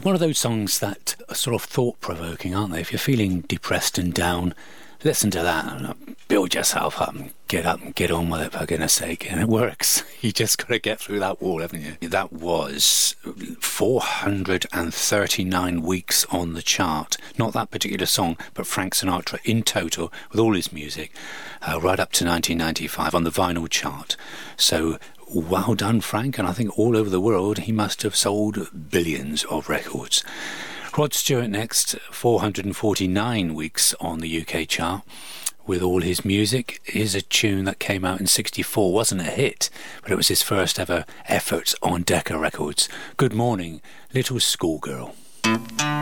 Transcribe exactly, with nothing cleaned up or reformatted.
One of those songs that are sort of thought-provoking, aren't they? If you're feeling depressed and down, listen to that and build yourself up and get up and get on with it, for goodness sake. And it works. You just got to get through that wall, haven't you? That was four hundred thirty-nine weeks on the chart. Not that particular song, but Frank Sinatra in total, with all his music, uh, right up to nineteen ninety-five on the vinyl chart. So well done, Frank. And I think all over the world he must have sold billions of records. Rod Stewart next, four hundred forty-nine weeks on the U K chart with all his music. Here's a tune that came out in sixty-four, wasn't a hit, but it was his first ever effort on Decca Records. Good Morning, Little Schoolgirl.